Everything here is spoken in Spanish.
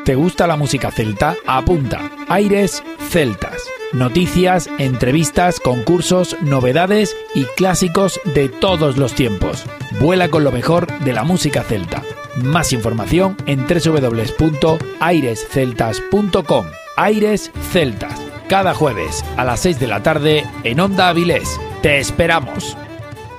¿Te gusta la música celta? Apunta. Aires Celtas. Noticias, entrevistas, concursos, novedades y clásicos de todos los tiempos. Vuela con lo mejor de la música celta. Más información en www.airesceltas.com. Aires Celtas. Cada jueves a las 6 de la tarde en Onda Avilés. ¡Te esperamos!